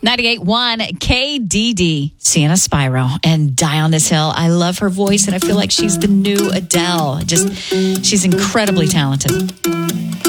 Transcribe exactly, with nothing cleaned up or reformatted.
ninety-eight point one K D D, Sienna Spyro, and Die on This Hill. I love her voice, and I feel like she's the new Adele. Just, she's incredibly talented.